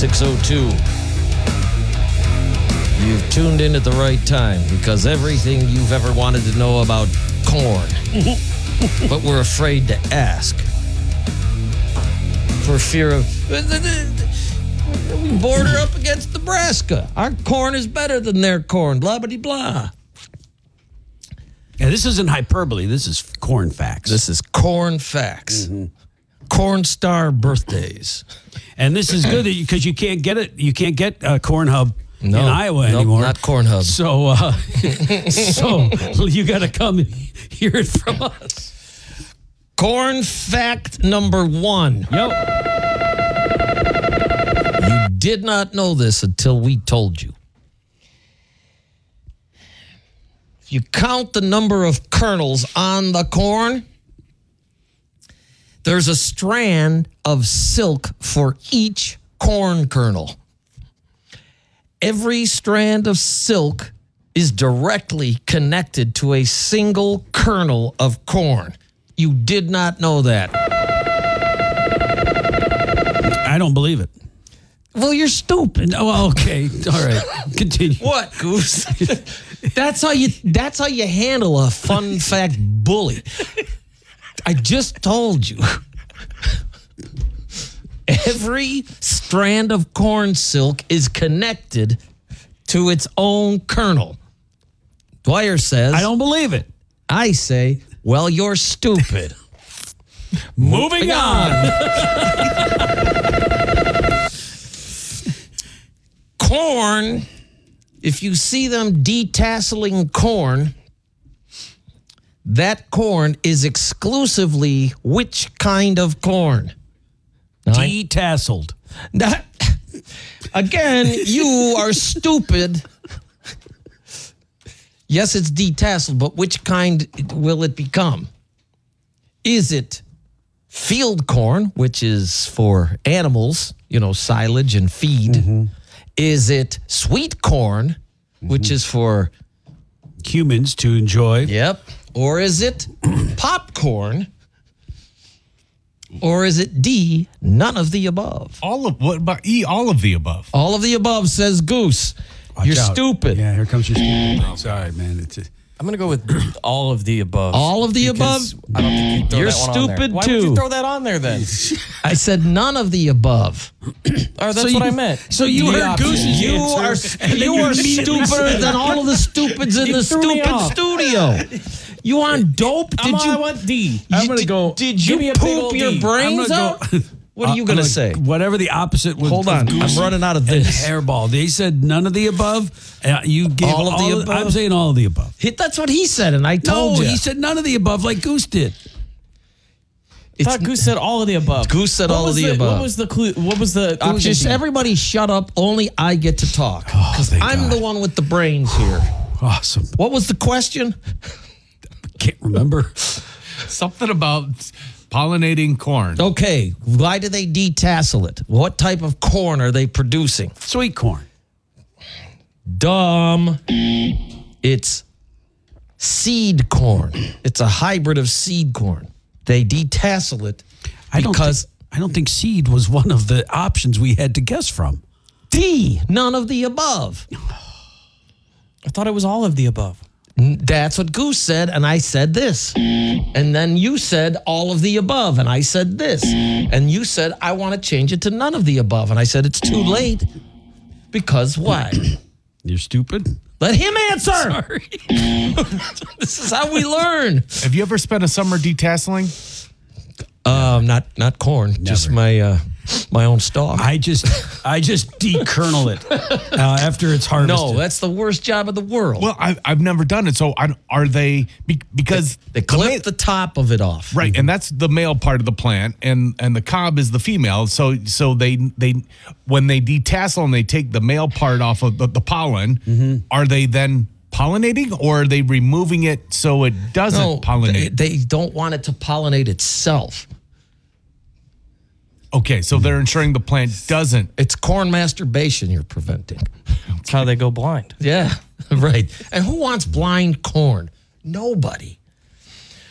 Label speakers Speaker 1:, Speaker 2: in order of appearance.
Speaker 1: 6:02. You've tuned in at the right time because everything you've ever wanted to know about corn, but we're afraid to ask for fear of we border up against Nebraska. Our corn is better than their corn. Blah blah blah.
Speaker 2: Yeah, this isn't hyperbole. This is corn facts.
Speaker 1: This is corn facts. Corn star birthdays.
Speaker 2: And this is good because you can't get it. You can't get Corn Hub in Iowa anymore.
Speaker 1: Not Corn Hub.
Speaker 2: So, so you got to come and hear it from us.
Speaker 1: Corn fact number 1.
Speaker 2: Yo.
Speaker 1: You did not know this until we told you. If you count the number of kernels on the corn, there's a strand of silk for each corn kernel. Every strand of silk is directly connected to a single kernel of corn. You did not know that.
Speaker 2: I don't believe it.
Speaker 1: Well, you're stupid.
Speaker 2: Oh, okay. All right. Continue.
Speaker 1: What, Goose? That's how you handle a fun fact bully. I just told you. Every strand of corn silk is connected to its own kernel. Dwyer says,
Speaker 2: I don't believe it.
Speaker 1: I say, well, you're stupid.
Speaker 2: Moving on.
Speaker 1: Corn, if you see them detasseling corn, that corn is exclusively which kind of corn?
Speaker 2: Detasseled.
Speaker 1: Again, you are stupid. Yes, it's detasseled, but which kind will it become? Is it field corn, which is for animals, silage and feed? Mm-hmm. Is it sweet corn, which is for
Speaker 2: humans to enjoy?
Speaker 1: Yep. Or is it popcorn? Or is it D, none of the above?
Speaker 3: What about E, all of the above?
Speaker 1: All of the above, says Goose. You're
Speaker 2: out.
Speaker 1: stupid.
Speaker 2: Yeah, here comes your stupid thing. Sorry, man.
Speaker 4: I'm going to go with all of the above.
Speaker 1: All of the above?
Speaker 4: I don't think you'd throw
Speaker 1: You're
Speaker 4: that one on there.
Speaker 1: stupid,
Speaker 4: Why
Speaker 1: too.
Speaker 4: would you throw that on there then?
Speaker 1: I said none of the above.
Speaker 4: That's what I meant.
Speaker 2: So you heard Goose's
Speaker 1: You are stupider than all of the stupids in the stupid studio. You on dope?
Speaker 4: I want D.
Speaker 1: I'm going to go. Did
Speaker 4: Give me
Speaker 1: you
Speaker 4: a big
Speaker 1: poop
Speaker 4: old
Speaker 1: your
Speaker 4: D.
Speaker 1: brains out? What are you going to say?
Speaker 2: Whatever the opposite was.
Speaker 1: Hold on. I'm running out of this.
Speaker 2: Hairball. They said none of the above. You gave
Speaker 1: All of the above?
Speaker 2: I'm saying all of the above.
Speaker 1: That's what he said, and I told you.
Speaker 2: No, he said none of the above like Goose did.
Speaker 4: I thought Goose said all of the above.
Speaker 1: Goose said all of the above.
Speaker 4: What was the clue? What was the option?
Speaker 1: Just everybody shut up. Only I get to talk. Because I'm the one with the brains here.
Speaker 2: Awesome.
Speaker 1: What was the question?
Speaker 2: Can't remember.
Speaker 3: Something about pollinating corn.
Speaker 1: Okay, why do they detassel it? What type of corn are they producing?
Speaker 2: Sweet corn.
Speaker 1: Dumb. It's seed corn. It's a hybrid of seed corn. They detassel it because
Speaker 2: I don't think seed was one of the options we had to guess from.
Speaker 1: D, none of the above.
Speaker 4: I thought it was all of the above.
Speaker 1: That's what Goose said, and I said this. And then you said all of the above, and I said this. And you said, I want to change it to none of the above. And I said, it's too late. Because why?
Speaker 2: You're stupid?
Speaker 1: Let him answer.
Speaker 2: Sorry.
Speaker 1: This is how we learn.
Speaker 3: Have you ever spent a summer detasseling?
Speaker 1: Not corn, just my own stalk.
Speaker 2: I just dekernel it after it's harvested.
Speaker 1: No, that's the worst job in the world.
Speaker 3: Well, I've never done it. So are they because
Speaker 1: they clip the top of it off,
Speaker 3: right? And that's the male part of the plant, and the cob is the female. So they when they detassel and they take the male part off of the pollen, are they then pollinating, or are they removing it so it doesn't pollinate?
Speaker 1: They don't want it to pollinate itself.
Speaker 3: Okay, so they're ensuring the plant doesn't.
Speaker 1: It's corn masturbation you're preventing.
Speaker 4: That's how they go blind.
Speaker 1: Yeah, right. And who wants blind corn? Nobody.